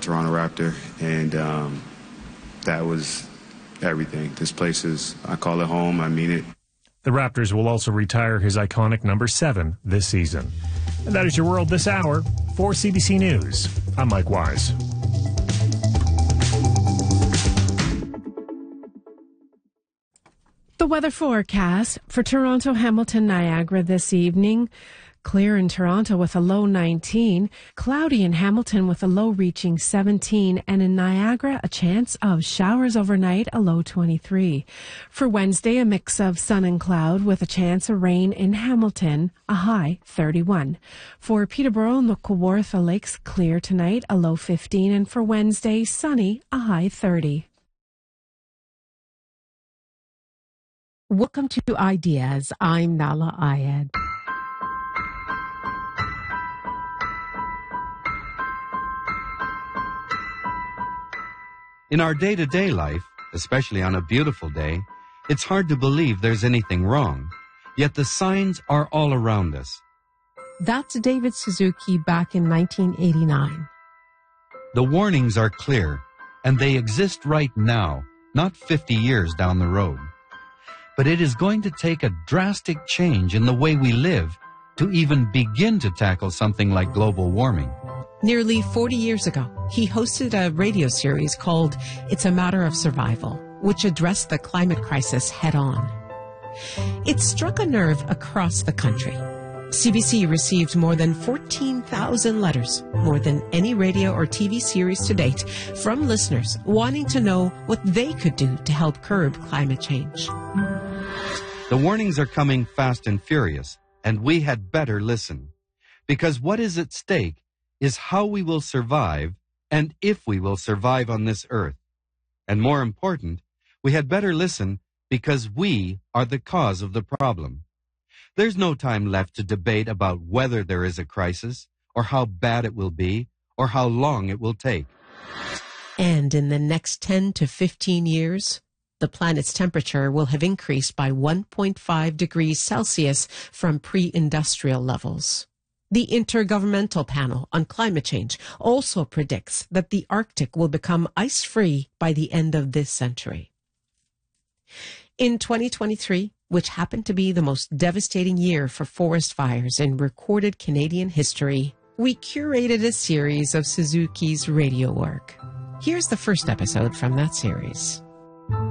Toronto Raptor, and that was everything. This place is, I call it home. I mean it. The Raptors will also retire his iconic number 7 this season. And that is your world this hour. For CBC News, I'm Mike Wise. The weather forecast for Toronto, Hamilton, Niagara this evening. Clear in Toronto with a low 19, cloudy in Hamilton with a low reaching 17, and in Niagara, a chance of showers overnight, a low 23. For Wednesday, a mix of sun and cloud with a chance of rain in Hamilton, a high 31. For Peterborough and the Kawartha Lakes, clear tonight, a low 15, and for Wednesday, sunny, a high 30. Welcome to Ideas. I'm Nala Ayed. In our day-to-day life, especially on a beautiful day, it's hard to believe there's anything wrong. Yet the signs are all around us. That's David Suzuki back in 1989. The warnings are clear, and they exist right now, not 50 years down the road. But it is going to take a drastic change in the way we live to even begin to tackle something like global warming. Nearly 40 years ago, he hosted a radio series called It's a Matter of Survival, which addressed the climate crisis head-on. It struck a nerve across the country. CBC received more than 14,000 letters, more than any radio or TV series to date, from listeners wanting to know what they could do to help curb climate change. The warnings are coming fast and furious, and we had better listen. Because what is at stake is how we will survive and if we will survive on this earth. And more important, we had better listen because we are the cause of the problem. There's no time left to debate about whether there is a crisis, or how bad it will be, or how long it will take. And in the next 10 to 15 years, the planet's temperature will have increased by 1.5 degrees Celsius from pre-industrial levels. The Intergovernmental Panel on Climate Change also predicts that the Arctic will become ice-free by the end of this century. In 2023, which happened to be the most devastating year for forest fires in recorded Canadian history, we curated a series of Suzuki's radio work. Here's the first episode from that series.